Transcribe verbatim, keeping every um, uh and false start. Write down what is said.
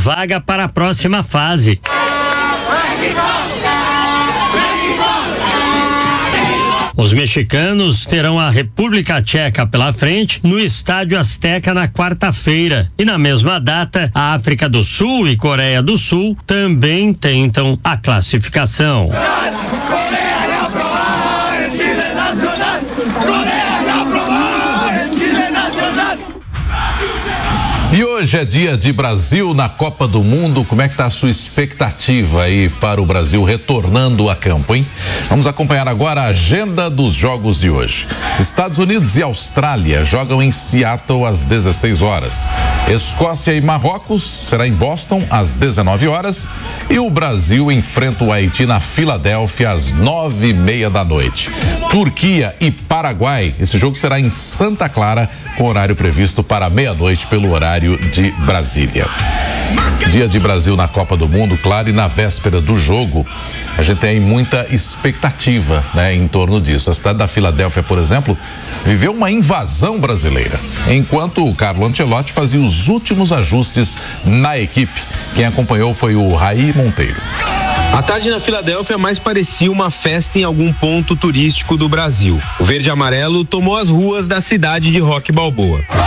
vaga para a próxima fase. Os mexicanos terão a República Tcheca pela frente no Estádio Azteca na quarta-feira. E na mesma data, a África do Sul e Coreia do Sul também tentam a classificação. E hoje é dia de Brasil na Copa do Mundo. Como é que tá a sua expectativa aí para o Brasil retornando a campo, hein? Vamos acompanhar agora a agenda dos jogos de hoje. Estados Unidos e Austrália jogam em Seattle às dezesseis horas. Escócia e Marrocos será em Boston às dezenove horas. E o Brasil enfrenta o Haiti na Filadélfia às nove e meia da noite. Turquia e Paraguai. Esse jogo será em Santa Clara, com horário previsto para meia-noite pelo horário de Brasília. Dia de Brasil na Copa do Mundo, claro, e na véspera do jogo, a gente tem muita expectativa, né, em torno disso. A cidade da Filadélfia, por exemplo, viveu uma invasão brasileira, enquanto o Carlo Ancelotti fazia os últimos ajustes na equipe. Quem acompanhou foi o Raí Monteiro. A tarde na Filadélfia mais parecia uma festa em algum ponto turístico do Brasil. O verde e amarelo tomou as ruas da cidade de Roque Balboa.